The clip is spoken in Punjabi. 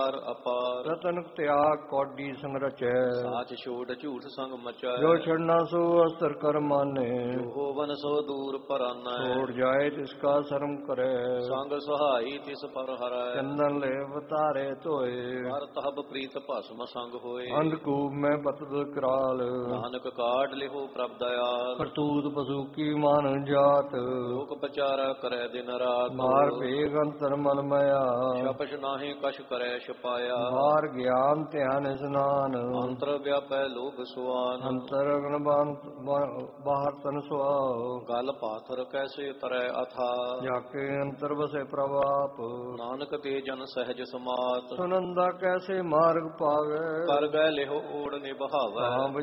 ਕਰ ਅਪਾਰ। ਰਤਨ ਤਿਆਗ ਕੌਡੀ ਸੰਗ ਰਚੈ, ਸਾਚ ਛੋੜ ਝੂਠ ਸੰਗ ਮਚੈ। ਜੋ ਛੜਨਾ ਸੋ ਅਸਰ ਕਰ ਮਾਨੇ, ਜੋ ਹੋਵਨ ਸੋ ਦੂਰ ਪਰਾਨੈ। ਛੋੜ ਜਾਏ ਤਿਸ ਕਾ ਸ਼ਰਮ ਕਰੈ, ਸੰਗ ਸਹਾਈ ਤਿਸ ਪਰ ਹਰੈ। ਚੰਦਨ ਲੈ ਵਤਾਰੇ ਧੋਏ, ਹਰ ਤਹਬ ਪ੍ਰੀਤ ਭਸਮ ਸੰਗ ਹੋਏ। ਅੰਧਕੂਪ ਮੈਂ ਪਤਦ ਕਰਾਲ, ਨਾਨਕ ਕਾਢ ਲਿਹੋ ਪ੍ਰਭ ਦਇਆਲ। ਕਰਤੂਤ ਪਸ਼ੂ ਕੀ ਮਾਨ ਜਾਤ, ਲੋਕ ਪਚਾਰਾ ਕਰੈ ਦਿਨ ਰਾਤ। ਮਾਰ ਭੇਗ ਅੰਤਰ ਮਨ ਮਾਇਆ, ਛਪਛ ਨਾਹੀ ਕਛ ਕਰੈ ਛਪਾਇਆ। ਬਾਹਰ ਗਿਆਨ ਧਿਆਨ ਇਸਨਾਨ, ਅੰਤਰ ਵਿਆਪੈ ਲੋਭ ਸੁਆਨ। ਅੰਤਰ ਅਗਨ ਬਾਹਰ ਤਨ ਸੁਆਉ, ਗਲ ਪਾਥਰ ਕੈਸੇ ਤਰੈ ਅਥਾ। ਜਾਕੇ ਅੰਤਰ ਵਸੇ ਪ੍ਰਭਾਪ, ਨਾਨਕ ਤੇ ਜਨ ਸਹਿਜ ਸਮਾਤ। ਸੁਨੰਦਾ ਕੈਸੇ ਮਾਰਗ ਪਾਵੇ, ਕਰ ਗਏ ਲਿਹੋ ਓੜ ਨਿਭਾਵੈ।